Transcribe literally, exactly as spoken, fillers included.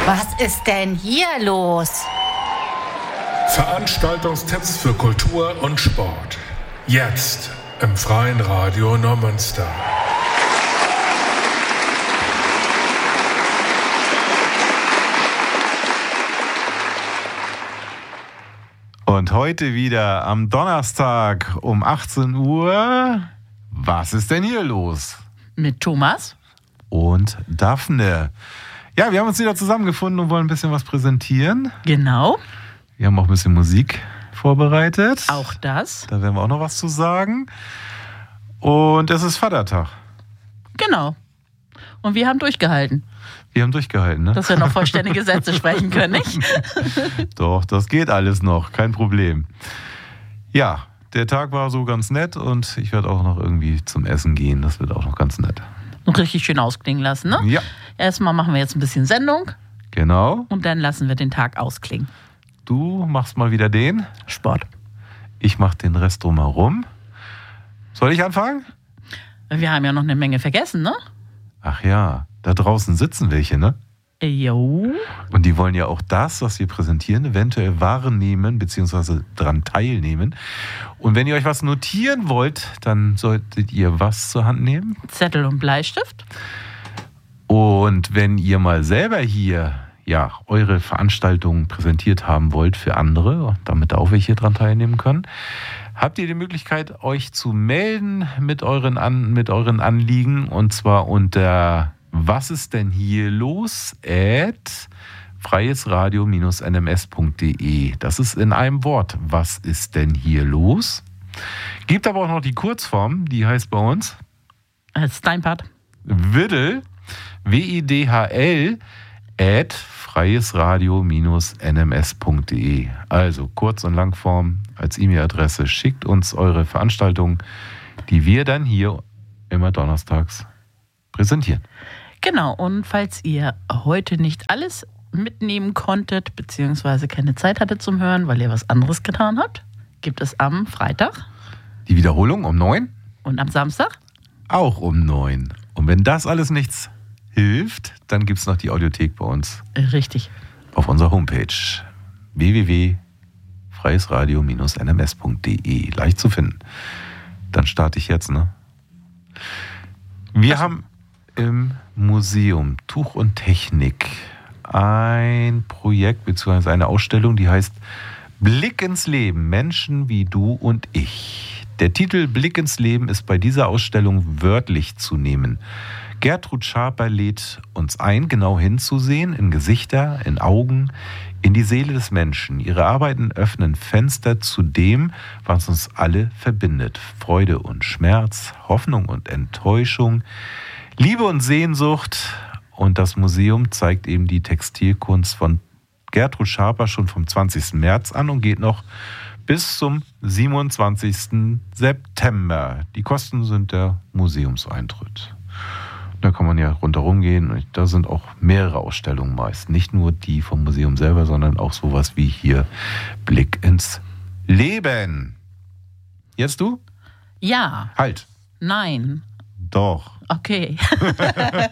Was ist denn hier los? Veranstaltungstipps für Kultur und Sport. Jetzt im Freien Radio Neumünster. Und heute wieder am Donnerstag um achtzehn Uhr. Was ist denn hier los? Mit Thomas und Daphne. Ja, wir haben uns wieder zusammengefunden und wollen ein bisschen was präsentieren. Genau. Wir haben auch ein bisschen Musik vorbereitet. Auch das. Da werden wir auch noch was zu sagen. Und es ist Vatertag. Genau. Und wir haben durchgehalten. Wir haben durchgehalten, ne? Dass wir noch vollständige Sätze sprechen können, nicht? Doch, das geht alles noch, kein Problem. Ja, der Tag war so ganz nett und ich werde auch noch irgendwie zum Essen gehen. Das wird auch noch ganz nett. Und richtig schön ausklingen lassen, ne? Ja. Erstmal machen wir jetzt ein bisschen Sendung. Genau. Und dann lassen wir den Tag ausklingen. Du machst mal wieder den Sport. Ich mach den Rest drumherum. Soll ich anfangen? Wir haben ja noch eine Menge vergessen, ne? Ach ja, da draußen sitzen welche, ne? Jo. Und die wollen ja auch das, was wir präsentieren, eventuell wahrnehmen bzw. daran teilnehmen. Und wenn ihr euch was notieren wollt, dann solltet ihr was zur Hand nehmen? Zettel und Bleistift. Und wenn ihr mal selber hier ja, eure Veranstaltungen präsentiert haben wollt für andere, damit auch welche dran teilnehmen können, habt ihr die Möglichkeit, euch zu melden mit euren, An- mit euren Anliegen. Und zwar unter Was ist denn hier los? at freiesradio Bindestrich n m s punkt d e. Das ist in einem Wort. Was ist denn hier los? Gibt aber auch noch die Kurzform, die heißt bei uns Das ist dein Part. Widl, W I D H L, at freiesradio Bindestrich n m s punkt d e. Also Kurz- und Langform als E-Mail-Adresse. Schickt uns eure Veranstaltungen, die wir dann hier immer donnerstags präsentieren. Genau, und falls ihr heute nicht alles mitnehmen konntet, beziehungsweise keine Zeit hattet zum Hören, weil ihr was anderes getan habt, gibt es am Freitag Die Wiederholung um neun und am Samstag auch um neun. Und wenn das alles nichts hilft, dann gibt es noch die Audiothek bei uns Richtig. auf unserer Homepage w w w punkt freiesradio Bindestrich n m s punkt d e. Leicht zu finden. Dann starte ich jetzt, ne? Wir Was? haben im Museum Tuch und Technik ein Projekt bzw. eine Ausstellung, die heißt Blick ins Leben, Menschen wie du und ich. Der Titel Blick ins Leben ist bei dieser Ausstellung wörtlich zu nehmen. Gertrud Schaper lädt uns ein, genau hinzusehen, in Gesichter, in Augen, in die Seele des Menschen. Ihre Arbeiten öffnen Fenster zu dem, was uns alle verbindet. Freude und Schmerz, Hoffnung und Enttäuschung, Liebe und Sehnsucht. Und das Museum zeigt eben die Textilkunst von Gertrud Schaper schon vom zwanzigsten März an und geht noch bis zum siebenundzwanzigsten September. Die Kosten sind der Museumseintritt. Da kann man ja rundherum gehen. Da sind auch mehrere Ausstellungen meist. Nicht nur die vom Museum selber, sondern auch sowas wie hier Blick ins Leben. Jetzt du? Ja. Halt. Nein. Doch. Okay.